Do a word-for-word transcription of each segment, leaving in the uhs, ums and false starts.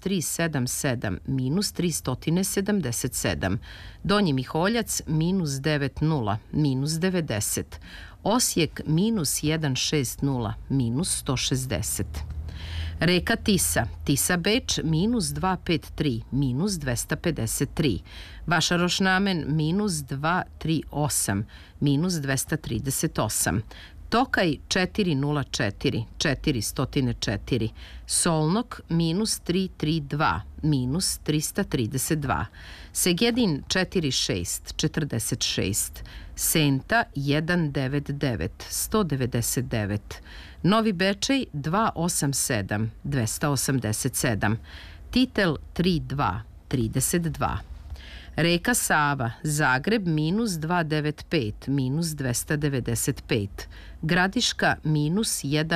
tristo sedamdeset sedam, minus tristo sedamdeset sedam. Donji Miholjac minus devedeset, minus devedeset. Osijek minus sto šezdeset, minus sto šezdeset. Reka Tisa, Tisa Beč minus dvesta pedeset tri, minus dvesta pedeset tri. Vašaroš Namen minus dvesta trideset osam, minus dvesta trideset osam. Tokaj četiristo četiri, četiristo četiri. Solnok minus tristo trideset dva, minus trista trideset dva. Segedin četrdeset šest, četrdeset šest. Senta sto devedeset devet, sto devedeset devet. Novi Bečej dvesta osamdeset sedam, dvesta osamdeset sedam. Titel trideset dva, trideset dva. Reka Sava, Zagreb minus dvesta devedeset pet, minus dvesta devedeset pet. Gradiška minus sto,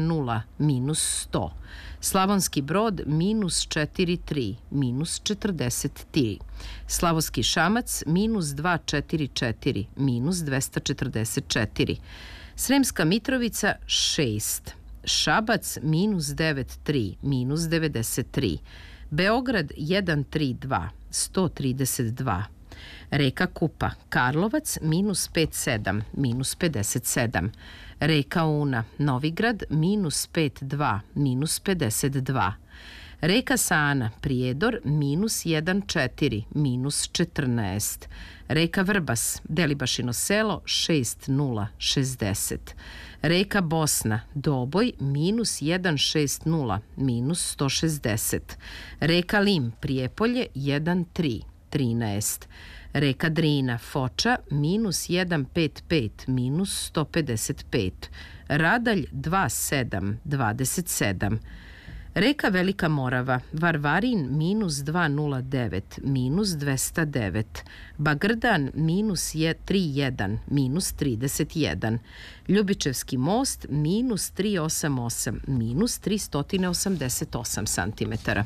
minus sto. Slavonski Brod minus četrdeset tri, minus četrdeset tri. Slavonski Šamac minus dvesta četrdeset četiri, minus dvesta četrdeset četiri. Sremska Mitrovica šest. Šabac minus devedeset tri, minus devedeset tri. Beograd sto trideset dva, sto trideset dva. Reka Kupa, Karlovac minus pedeset sedam, minus pedeset sedam. Reka Una, Novigrad minus pedeset dva, minus pedeset dva. Reka Sana, Prijedor minus sto četiri, minus četrnaest. Reka Vrbas, Delibašino selo šezdeset, šezdeset. Reka Bosna, Doboj minus sto šezdeset, minus sto šezdeset. Reka Lim, Prijepolje sto tri, trinaest. Reka Drina, Foča minus sto pedeset pet, minus sto pedeset pet. Radalj dvadeset sedam, dvadeset sedam. Reka Velika Morava, Varvarin minus dvesta devet, minus dvesta devet. Bagrdan minus trideset jedan, minus trideset jedan. Ljubičevski most minus tristo osamdeset osam, minus tristo osamdeset osam santimetara.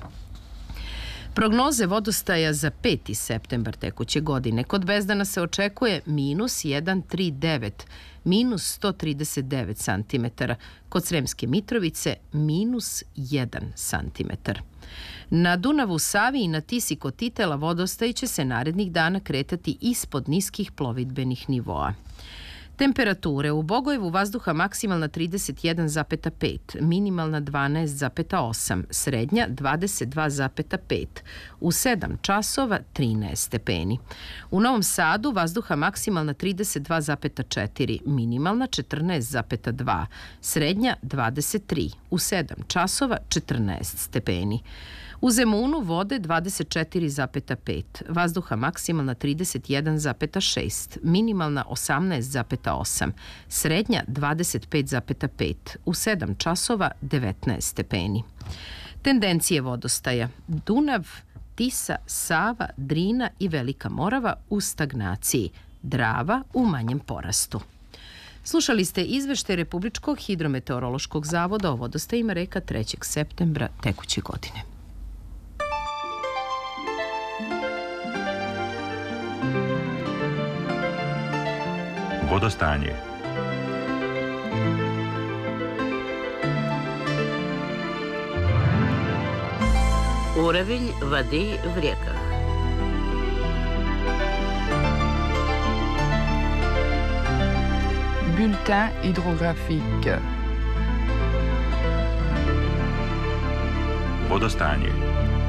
Prognoze vodostaja za peti septembar tekuće godine. Kod Bezdana se očekuje minus sto trideset devet, minus sto trideset devet santimetara. Kod Sremske Mitrovice minus jedan santimetar. Na Dunavu, Savi i na Tisi kod Titela vodostaj će se narednih dana kretati ispod niskih plovidbenih nivoa. Temperature u Bogojevu vazduha maksimalna trideset jedan zarez pet, minimalna dvanaest zarez osam, srednja dvadeset dva zarez pet, u sedam časova trinaest stepeni. U Novom Sadu vazduha maksimalna trideset dva zarez četiri, minimalna četrnaest zarez dva, srednja dvadeset tri, u sedam časova četrnaest stepeni. U Zemunu vode dvadeset četiri zarez pet, vazduha maksimalna trideset jedan zarez šest, minimalna osamnaest zarez osam, srednja dvadeset pet zarez pet, u sedam časova devetnaest stepeni. Tendencije vodostaja: Dunav, Tisa, Sava, Drina i Velika Morava u stagnaciji, Drava u manjem porastu. Slušali ste izveštaj Republičkog hidrometeorološkog zavoda o vodostajima reka trećeg septembra tekuće godine. Vodostanje. Уровень воды в реках. Bulletin hydrographique. Vodostanje.